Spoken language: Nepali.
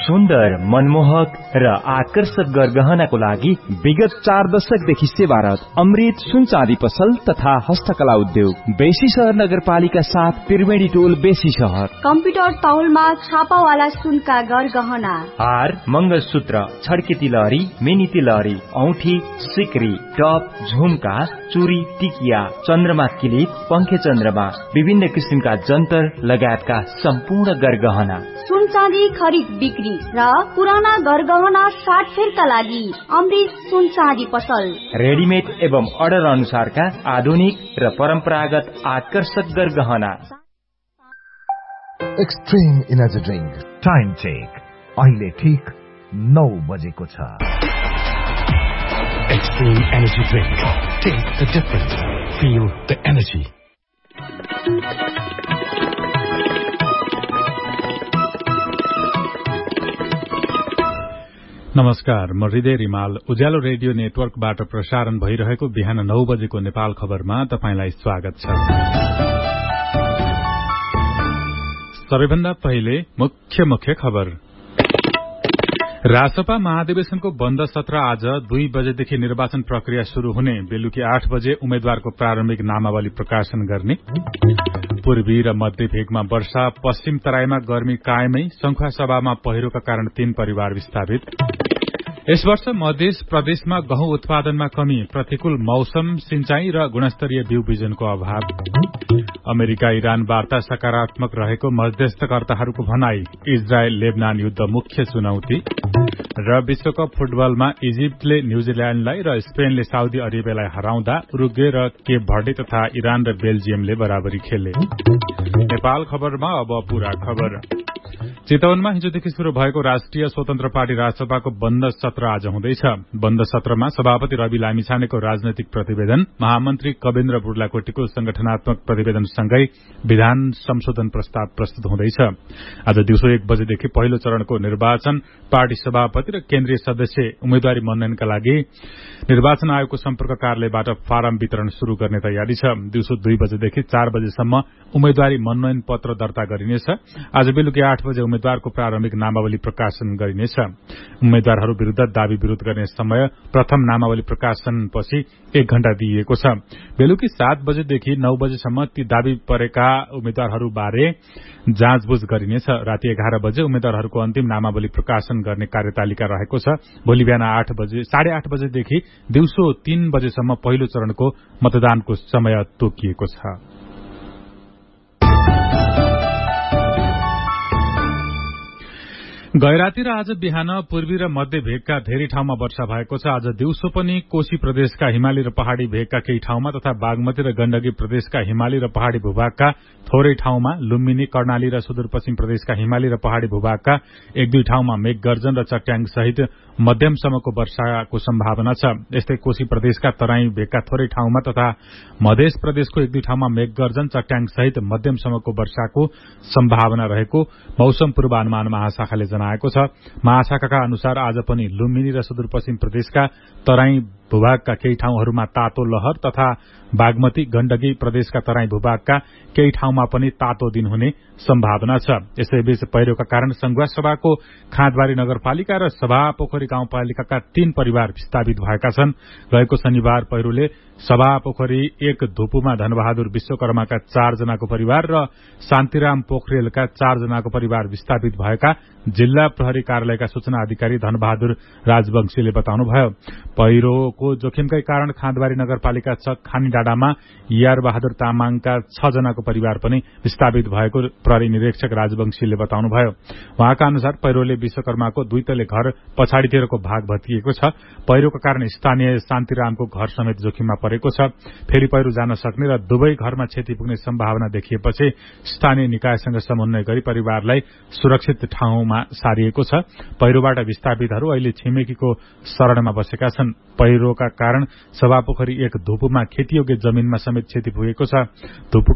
सुन्दर, मनमोहक र आकर्षक गरगहनाको लागि विगत 4 दशकदेखि सेवारत अमृत सुन चाँदी पसल तथा हस्तकला उद्योग बेसी शहर नगरपालिका साथ त्रिवेणी टोल बेसी शहर। कम्प्युटर तौलमा छापावाला सुनका गरगहना, हार, मंगलसूत्र, छड्के तिलहरी, मिनी तिलहरी, औठी, सिक्री, टप, झुमका, चुरी, टिकिया, चन्द्रमा किलिप, पंखे चन्द्रमा, विभिन्न किसिमका जन्तर लगायतका सम्पूर्ण गरगहना। सुन चाँदी खरिद बिक्री र पुराना गरगहना साटफेरका लागि अमृत सुन चाँदी पसल। रेडिमेड एवं अर्डर अनुसारका आधुनिक र परम्परागत आकर्षक गरगहना। Extreme energy drink time check अहिले ठीक 9 बजेको छ। Extreme energy drink. Take the difference. Feel the energy. नमस्कार, म हृदय रिमाल उज्यालो रेडियो नेटवर्कबाट प्रसारण भइरहेको बिहान 9 बजेको नेपाल खबरमा तपाईंलाई स्वागत छ। सबैभन्दा पहिले मुख्य खबर। रासपा महाधिवेशनको बन्द सत्र आज 2 बजेदेखि निर्वाचन प्रक्रिया शुरू हुने, बेलुकी 8 बजे उम्मेद्वारको प्रारम्भिक नामावली प्रकाशन गर्ने। पूर्वी र मध्य भेगमा वर्षा, पश्चिम तराईमा गर्मी कायमै, संखुवासभामा पहिरोका कारण 3 परिवार विस्थापित। यस वर्ष मध्य प्रदेशमा गहुँ उत्पादनमा कमी, प्रतिकूल मौसम, सिंचाई र गुणस्तरीय बिउ बिजनको अभाव। अमेरिका इरान वार्ता सकारात्मक रहेको मध्यस्थकर्ताहरूको भनाई, इजरायल लेबनान युद्ध मुख्य चुनौती। र विश्वकप फुटबलमा इजिप्टले न्यूजील्याण्डलाई र स्पेनले साउदी अरेबियालाई हराउँदा उरुग्वे र केप भर्डे तथा इरान र बेल्जियमले बराबरी खेले। नेपाल खबरमा अब पूरा खबर। चितवनमा हिजोदेखि शुरू भएको राष्ट्रिय स्वतन्त्र पार्टी राजसभाको बन्द सत्र आज हुँदैछ। बन्द सत्रमा सभापति रवि लामिछानेको राजनैतिक प्रतिवेदन, महामन्त्री कवेन्द्र बुर्लाकोटीको संगठनात्मक प्रतिवेदनसँगै विधान संशोधन प्रस्ताव प्रस्तुत हुँदैछ। आज दिउँसो 1 बजेदेखि पहिलो चरणको निर्वाचन पार्टी सभापति र केन्द्रीय सदस्य उम्मेद्वारी मनोनयनका लागि निर्वाचन आयोगको सम्पर्क कार्यालयबाट फारम वितरण शुरू गर्ने तयारी छ। दिउँसो 2 बजेदेखि 4 बजेसम्म उम्मेद्वारी मनोनयन पत्र दर्ता गरिनेछ। आज बेलुकी 8 बजे उम्मेद्वारको प्रारम्भिक नामावली प्रकाशन गरिनेछ। उम्मेद्वारहरू विरूद्ध दावी विरोध गर्ने समय प्रथम नामावली प्रकाशनपछि 1 घण्टा दिइएको छ। बेलुकी 7 बजेदेखि 9 बजेसम्म ती दावी परेका उम्मेद्वारहरूबारे जाँचबुझ गरिनेछ। राति 11 बजे उम्मेद्वारहरूको अन्तिम नामावली प्रकाशन गर्ने कार्यतालिका रहेको छ। भोलि बिहान 8:30 बजेदेखि दिउँसो 3 बजेसम्म पहिलो चरणको मतदानको समय तोकिएको छ। गैराती र आज बिहान पूर्वी र मध्य भेगका धेरै ठाउँमा वर्षा भएको छ। आज दिउँसो पनि कोशी प्रदेशका हिमाली र पहाड़ी भेगका केही ठाउँमा तथा बागमती र गण्डकी प्रदेशका हिमाली र पहाड़ी भूभागका थोरै ठाउँमा, लुम्बिनी, कर्णाली र सुदूरपश्चिम प्रदेशका हिमाली र पहाड़ी भूभागका 1-2 ठाउँमा मेघगर्जन र चट्याङ सहित मध्यमसम्मको वर्षाको सम्भावना छ। यस्तै कोशी प्रदेशका तराई भेगका थोरै ठाउँमा तथा मध्य प्रदेशको 1-2 ठाउँमा मेघगर्जन, चट्याङ सहित मध्यमसम्मको वर्षाको सम्भावना रहेको मौसम पूर्वानुमान महाशाखाले जनाएको छ। महाशाखाका अनुसार आज पनि लुम्बिनी र सुदूरपश्चिम प्रदेशका तराई भूभागका केही ठाउँहरूमा तातो लहर तथा बागमती, गण्डकी प्रदेशका तराई भूभागका केही ठाउँमा पनि तातो दिन हुने सम्भावना छ। यसैबीच पहिरोका कारण संखुवासभाको खाँदबारी नगरपालिका र सभापोखरी गाउँपालिकाका 3 परिवार विस्थापित भएका छन्। गएको शनिबार पहिरोले सभापोखरी 1 धुपुमा धनबहादुर विश्वकर्माका 4 जनाको परिवार र शान्तिराम पोखरेलका 4 जनाको परिवार विस्थापित भएका जिल्ला प्रहरी कार्यालयका सूचना अधिकारी धनबहादुर राजवंशीले बताउनुभयो। पहिरोको जोखिमकै कारण खाँदबारी नगरपालिका 6 खानी डाँडामा यार बहादुर तामाङका 6 जनाको परिवार पनि विस्थापित भएको प्रहरी निरीक्षक राजवंशीले बताउनुभयो। उहाँका अनुसार पहिरोले विश्वकर्माको 2 तले घर पछाडितिरको भाग भत्किएको छ। पहिरोको कारण स्थानीय शान्तिरामको घर समेत जोखिममा परेको छ। फेरि पहिरो जान सक्ने र दुवै घरमा क्षति पुग्ने सम्भावना देखिएपछि स्थानीय निकायसँग समन्वय गरी परिवारलाई सुरक्षित ठाउँमा सारिएको छ। पहिरोबाट विस्थापितहरू अहिले छिमेकीको शरणमा बसेका छन्। पहिरोका कारण सभापोखरी 1 धुपुमा खेतीयोग्य जमिनमा समेत क्षति पुगेको छ।